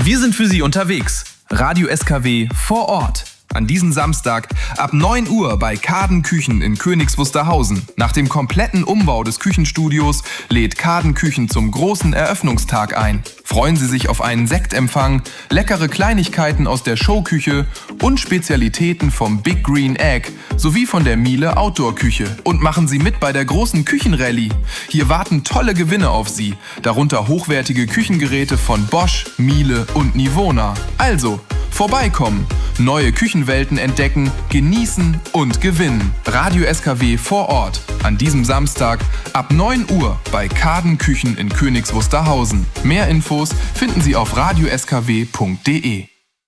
Wir sind für Sie unterwegs. Radio SKW vor Ort. An diesem Samstag ab 9 Uhr bei Kaden Küchen in Königs Wusterhausen. Nach dem kompletten Umbau des Küchenstudios lädt Kaden Küchen zum großen Eröffnungstag ein. Freuen Sie sich auf einen Sektempfang, leckere Kleinigkeiten aus der Showküche und Spezialitäten vom Big Green Egg sowie von der Miele Outdoor-Küche. Und machen Sie mit bei der großen Küchenrallye. Hier warten tolle Gewinne auf Sie, darunter hochwertige Küchengeräte von Bosch, Miele und Nivona. Also, vorbeikommen, neue Küchenwelten entdecken, genießen und gewinnen. Radio SKW vor Ort. An diesem Samstag ab 9 Uhr bei Kaden Küchen in Königs Wusterhausen. Mehr Infos finden Sie auf radioskw.de.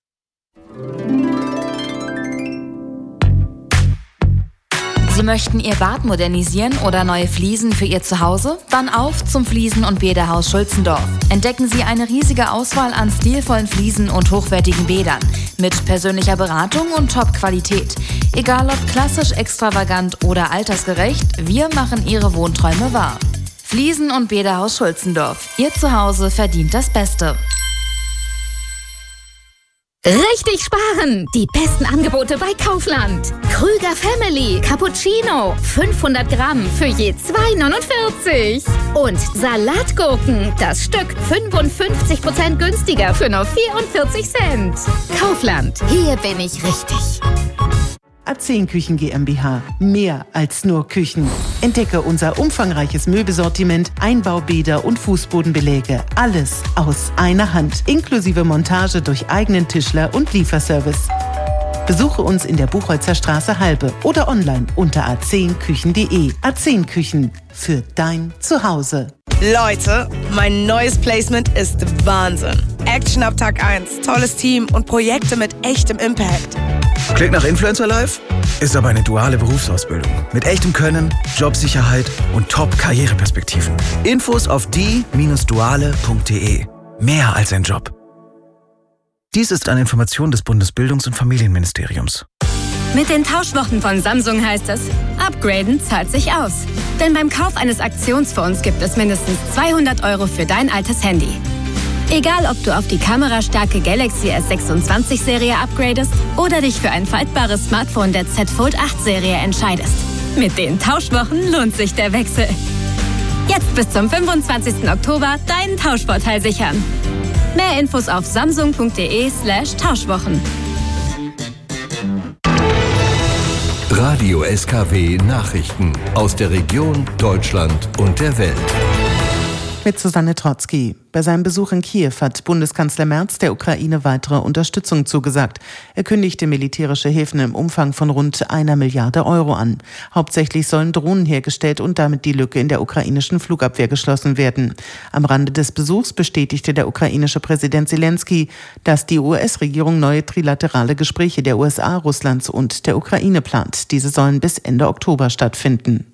Sie möchten Ihr Bad modernisieren oder neue Fliesen für Ihr Zuhause? Dann auf zum Fliesen- und Bäderhaus Schulzendorf. Entdecken Sie eine riesige Auswahl an stilvollen Fliesen und hochwertigen Bädern. Mit persönlicher Beratung und Top-Qualität. Egal ob klassisch, extravagant oder altersgerecht, wir machen Ihre Wohnträume wahr. Fliesen- und Bäderhaus Schulzendorf. Ihr Zuhause verdient das Beste. Richtig sparen! Die besten Angebote bei Kaufland. Krüger Family Cappuccino 500 Gramm für je 2,49. Und Salatgurken, das Stück 55% günstiger für nur 44 Cent. Kaufland, hier bin ich richtig. A10 Küchen GmbH. Mehr als nur Küchen. Entdecke unser umfangreiches Möbelsortiment, Einbaubäder und Fußbodenbeläge. Alles aus einer Hand. Inklusive Montage durch eigenen Tischler und Lieferservice. Besuche uns in der Buchholzer Straße Halbe oder online unter a10küchen.de. A10 Küchen. Für dein Zuhause. Leute, mein neues Placement ist Wahnsinn. Action ab Tag 1, tolles Team und Projekte mit echtem Impact. Klingt nach Influencer Life? Ist aber eine duale Berufsausbildung. Mit echtem Können, Jobsicherheit und Top-Karriereperspektiven. Infos auf die-duale.de. Mehr als ein Job. Dies ist eine Information des Bundesbildungs- und Familienministeriums. Mit den Tauschwochen von Samsung heißt es, upgraden zahlt sich aus. Denn beim Kauf eines Aktionsfonds gibt es mindestens 200 € für dein altes Handy. Egal, ob du auf die kamerastarke Galaxy S26-Serie upgradest oder dich für ein faltbares Smartphone der Z Fold 8-Serie entscheidest. Mit den Tauschwochen lohnt sich der Wechsel. Jetzt bis zum 25. Oktober deinen Tauschvorteil sichern. Mehr Infos auf samsung.de/Tauschwochen. Radio SKW Nachrichten aus der Region, Deutschland und der Welt. Mit Susanne Trotzki. Bei seinem Besuch in Kiew hat Bundeskanzler Merz der Ukraine weitere Unterstützung zugesagt. Er kündigte militärische Hilfen im Umfang von rund 1 Milliarde € an. Hauptsächlich sollen Drohnen hergestellt und damit die Lücke in der ukrainischen Flugabwehr geschlossen werden. Am Rande des Besuchs bestätigte der ukrainische Präsident Zelensky, dass die US-Regierung neue trilaterale Gespräche der USA, Russlands und der Ukraine plant. Diese sollen bis Ende Oktober stattfinden.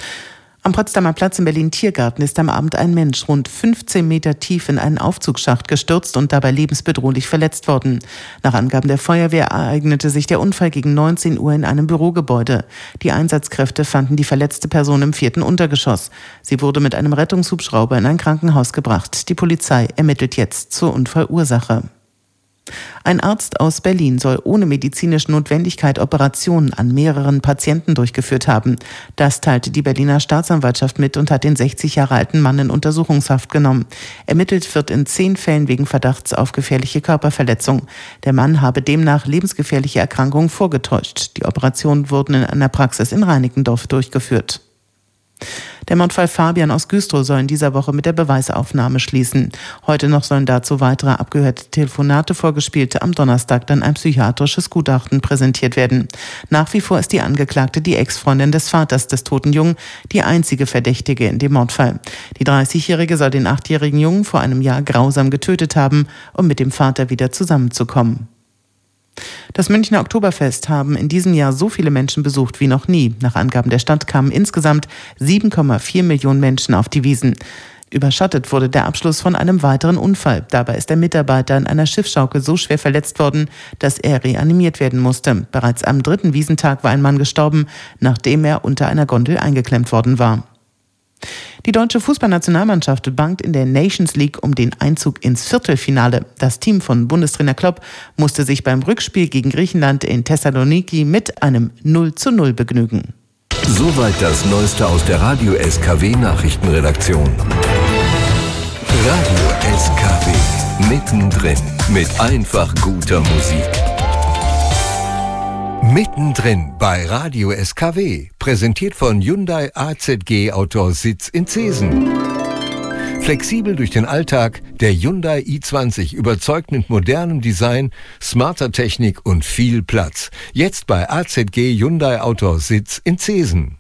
Am Potsdamer Platz im Berlin-Tiergarten ist am Abend ein Mensch rund 15 Meter tief in einen Aufzugsschacht gestürzt und dabei lebensbedrohlich verletzt worden. Nach Angaben der Feuerwehr ereignete sich der Unfall gegen 19 Uhr in einem Bürogebäude. Die Einsatzkräfte fanden die verletzte Person im 4. Untergeschoss. Sie wurde mit einem Rettungshubschrauber in ein Krankenhaus gebracht. Die Polizei ermittelt jetzt zur Unfallursache. Ein Arzt aus Berlin soll ohne medizinische Notwendigkeit Operationen an mehreren Patienten durchgeführt haben. Das teilte die Berliner Staatsanwaltschaft mit und hat den 60 Jahre alten Mann in Untersuchungshaft genommen. Ermittelt wird in 10 Fällen wegen Verdachts auf gefährliche Körperverletzung. Der Mann habe demnach lebensgefährliche Erkrankungen vorgetäuscht. Die Operationen wurden in einer Praxis in Reinickendorf durchgeführt. Der Mordfall Fabian aus Güstrow soll in dieser Woche mit der Beweisaufnahme schließen. Heute noch sollen dazu weitere abgehörte Telefonate vorgespielt, am Donnerstag dann ein psychiatrisches Gutachten präsentiert werden. Nach wie vor ist die Angeklagte die Ex-Freundin des Vaters des toten Jungen, die einzige Verdächtige in dem Mordfall. Die 30-Jährige soll den 8-jährigen Jungen vor einem Jahr grausam getötet haben, um mit dem Vater wieder zusammenzukommen. Das Münchner Oktoberfest haben in diesem Jahr so viele Menschen besucht wie noch nie. Nach Angaben der Stadt kamen insgesamt 7,4 Millionen Menschen auf die Wiesn. Überschattet wurde der Abschluss von einem weiteren Unfall. Dabei ist der Mitarbeiter in einer Schiffsschaukel so schwer verletzt worden, dass er reanimiert werden musste. Bereits am 3. Wiesentag war ein Mann gestorben, nachdem er unter einer Gondel eingeklemmt worden war. Die deutsche Fußballnationalmannschaft bangt in der Nations League um den Einzug ins Viertelfinale. Das Team von Bundestrainer Klopp musste sich beim Rückspiel gegen Griechenland in Thessaloniki mit einem 0:0 begnügen. Soweit das Neueste aus der Radio SKW Nachrichtenredaktion. Radio SKW, mittendrin mit einfach guter Musik. Mittendrin bei Radio SKW, präsentiert von Hyundai AZG Outdoor-Sitz in Zeesen. Flexibel durch den Alltag, der Hyundai i20 überzeugt mit modernem Design, smarter Technik und viel Platz. Jetzt bei AZG Hyundai Outdoor-Sitz in Zeesen.